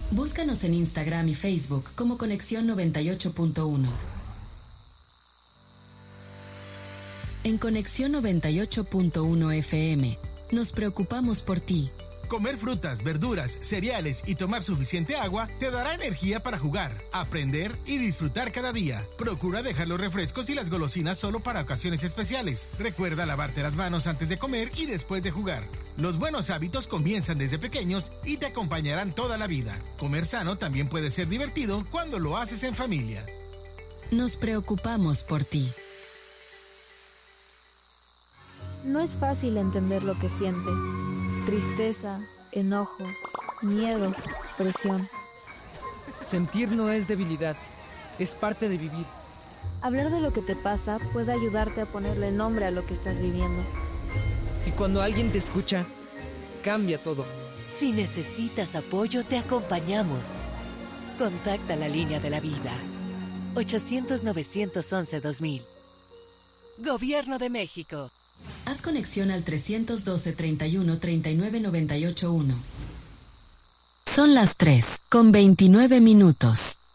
Búscanos en Instagram y Facebook como Conexión 98.1. En Conexión 98.1 FM, nos preocupamos por ti. Comer frutas, verduras, cereales y tomar suficiente agua te dará energía para jugar, aprender y disfrutar cada día. Procura dejar los refrescos y las golosinas solo para ocasiones especiales. Recuerda lavarte las manos antes de comer y después de jugar. Los buenos hábitos comienzan desde pequeños y te acompañarán toda la vida. Comer sano también puede ser divertido cuando lo haces en familia. Nos preocupamos por ti. No es fácil entender lo que sientes. Tristeza, enojo, miedo, presión. Sentir no es debilidad, es parte de vivir. Hablar de lo que te pasa puede ayudarte a ponerle nombre a lo que estás viviendo. Y cuando alguien te escucha, cambia todo. Si necesitas apoyo, te acompañamos. Contacta la línea de la vida. 800-911-2000. Gobierno de México. Haz conexión al 312-31-3998-1. Son las 3:29.